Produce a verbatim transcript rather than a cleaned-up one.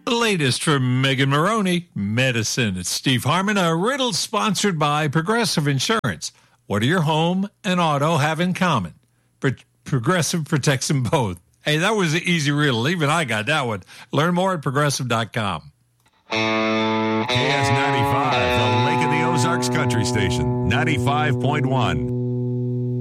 The latest from Megan Maroney, Medicine. It's Steve Harmon, a riddle sponsored by Progressive Insurance. What do your home and auto have in common? Pro- Progressive protects them both. Hey, that was an easy riddle. Even I got that one. Learn more at progressive dot com. K S ninety-five, the Lake of the Ozarks Country Station, ninety-five point one.